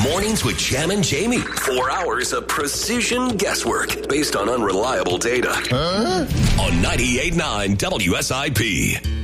Mornings with Jam and Jamie. 4 hours of precision guesswork based on unreliable data. On 98.9 WSIP.